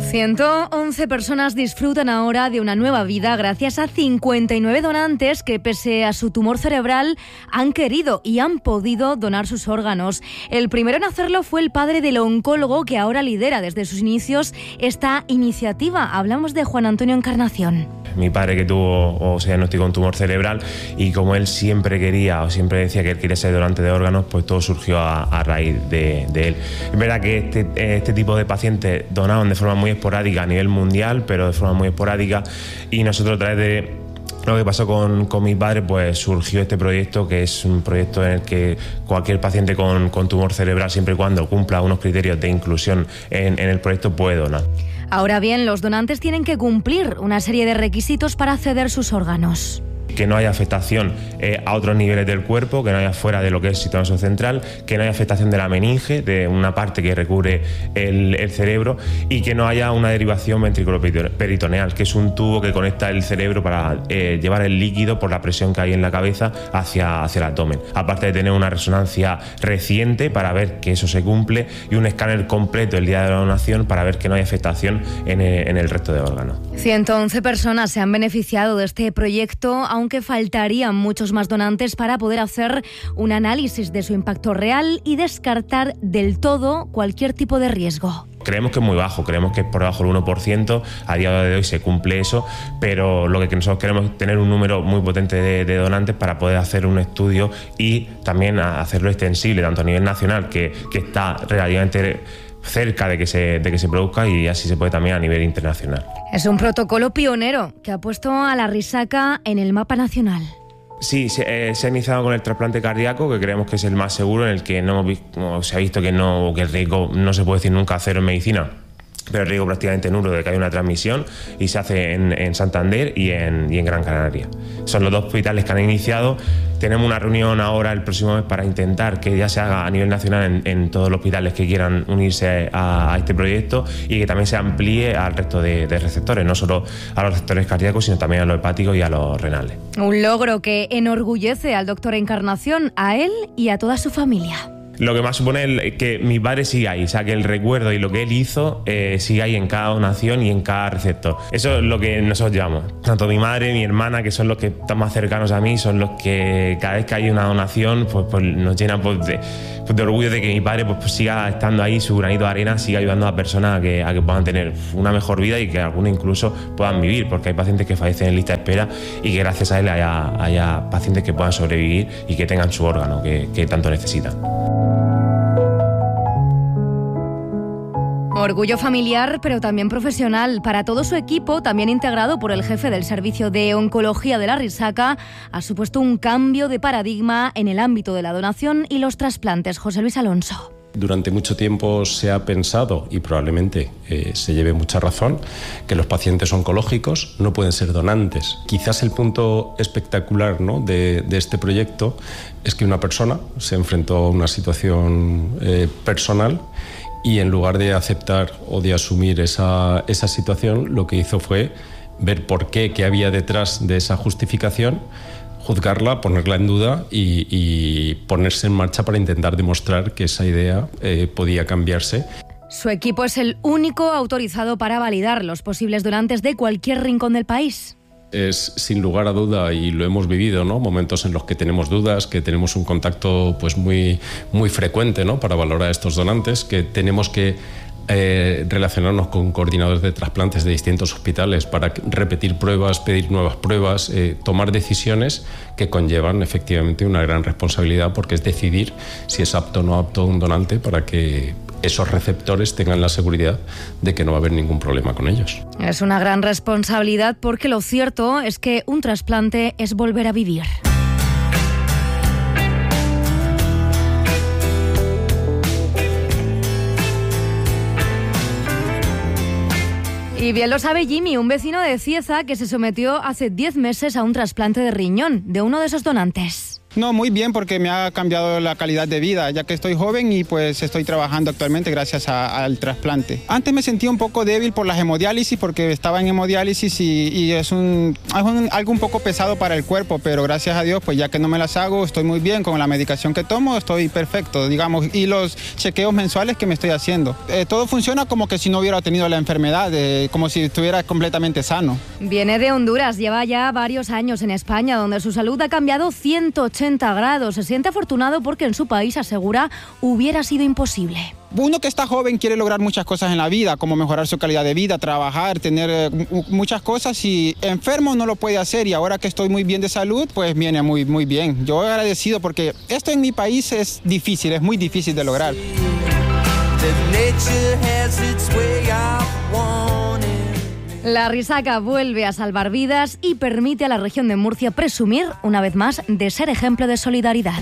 111 personas disfrutan ahora de una nueva vida gracias a 59 donantes que, pese a su tumor cerebral, han querido y han podido donar sus órganos. El primero en hacerlo fue el padre del oncólogo que ahora lidera desde sus inicios esta iniciativa. Hablamos de Juan Antonio Encarnación. Mi padre, que tuvo o se diagnosticó un tumor cerebral, y como él siempre quería o siempre decía que él quería ser donante de órganos, pues todo surgió a raíz de él. Es verdad que este tipo de pacientes donaban de forma muy esporádica a nivel mundial, pero de forma muy esporádica, y nosotros, a través de lo que pasó con mi padre, pues surgió este proyecto, que es un proyecto en el que cualquier paciente con tumor cerebral, siempre y cuando cumpla unos criterios de inclusión en el proyecto, puede donar. Ahora bien, los donantes tienen que cumplir una serie de requisitos para ceder sus órganos. Que no haya afectación a otros niveles del cuerpo, que no haya fuera de lo que es el sistema nervioso central, que no haya afectación de la meninge, de una parte que recubre el cerebro, y que no haya una derivación ventriculoperitoneal, que es un tubo que conecta el cerebro para llevar el líquido por la presión que hay en la cabeza hacia el abdomen. Aparte de tener una resonancia reciente para ver que eso se cumple, y un escáner completo el día de la donación para ver que no hay afectación en el resto de órganos. 111 personas se han beneficiado de este proyecto, aunque faltarían muchos más donantes para poder hacer un análisis de su impacto real y descartar del todo cualquier tipo de riesgo. Creemos que es muy bajo, creemos que es por debajo del 1%, a día de hoy se cumple eso, pero lo que nosotros queremos es tener un número muy potente de donantes para poder hacer un estudio y también hacerlo extensible, tanto a nivel nacional, que está relativamente cerca de que se produzca, y así se puede también a nivel internacional. Es un protocolo pionero que ha puesto a la risaca en el mapa nacional. Sí, se ha iniciado con el trasplante cardíaco, que creemos que es el más seguro, en el que se ha visto que el riesgo no se puede decir nunca cero en medicina, pero el riesgo prácticamente nulo de que haya una transmisión, y se hace en Santander y en Gran Canaria. Son los dos hospitales que han iniciado. Tenemos una reunión ahora el próximo mes para intentar que ya se haga a nivel nacional en todos los hospitales que quieran unirse a este proyecto, y que también se amplíe al resto de receptores, no solo a los receptores cardíacos, sino también a los hepáticos y a los renales. Un logro que enorgullece al doctor Encarnación, a él y a toda su familia. Lo que más supone es que mi padre sigue ahí, o sea, que el recuerdo y lo que él hizo sigue ahí en cada donación y en cada receptor. Eso es lo que nosotros llevamos. Tanto mi madre, mi hermana, que son los que están más cercanos a mí, son los que cada vez que hay una donación pues nos llenan de orgullo de que mi padre pues siga estando ahí, su granito de arena, siga ayudando a personas a que puedan tener una mejor vida, y que algunos incluso puedan vivir, porque hay pacientes que fallecen en lista de espera, y que gracias a él haya pacientes que puedan sobrevivir y que tengan su órgano que tanto necesitan. Orgullo familiar, pero también profesional para todo su equipo, también integrado por el jefe del Servicio de Oncología de la Risaca. Ha supuesto un cambio de paradigma en el ámbito de la donación y los trasplantes. José Luis Alonso. Durante mucho tiempo se ha pensado, y probablemente se lleve mucha razón, que los pacientes oncológicos no pueden ser donantes. Quizás el punto espectacular, ¿no?, de este proyecto es que una persona se enfrentó a una situación personal, y en lugar de aceptar o de asumir esa situación, lo que hizo fue ver por qué había detrás de esa justificación, juzgarla, ponerla en duda y ponerse en marcha para intentar demostrar que esa idea podía cambiarse. Su equipo es el único autorizado para validar los posibles donantes de cualquier rincón del país. Es sin lugar a duda, y lo hemos vivido, ¿no?, momentos en los que tenemos dudas, que tenemos un contacto pues muy frecuente, ¿no?, para valorar a estos donantes, que tenemos que relacionarnos con coordinadores de trasplantes de distintos hospitales para repetir pruebas, pedir nuevas pruebas, tomar decisiones que conllevan efectivamente una gran responsabilidad, porque es decidir si es apto o no apto un donante, para que esos receptores tengan la seguridad de que no va a haber ningún problema con ellos. Es una gran responsabilidad, porque lo cierto es que un trasplante es volver a vivir. Y bien lo sabe Jimmy, un vecino de Cieza que se sometió hace 10 meses a un trasplante de riñón de uno de esos donantes. No, muy bien, porque me ha cambiado la calidad de vida, ya que estoy joven y pues estoy trabajando actualmente gracias al trasplante. Antes me sentía un poco débil por las hemodiálisis, porque estaba en hemodiálisis y es algo un poco pesado para el cuerpo, pero gracias a Dios, pues ya que no me las hago, estoy muy bien con la medicación que tomo, estoy perfecto, digamos, y los chequeos mensuales que me estoy haciendo. Todo funciona como que si no hubiera tenido la enfermedad, como si estuviera completamente sano. Viene de Honduras, lleva ya varios años en España, donde su salud ha cambiado 180 grados. Se siente afortunado porque en su país, asegura, hubiera sido imposible. Uno que está joven quiere lograr muchas cosas en la vida, como mejorar su calidad de vida, trabajar, tener muchas cosas, y enfermo no lo puede hacer, y ahora que estoy muy bien de salud, pues viene muy, muy bien. Yo agradecido porque esto en mi país es difícil, es muy difícil de lograr. La Risaca vuelve a salvar vidas y permite a la región de Murcia presumir, una vez más, de ser ejemplo de solidaridad.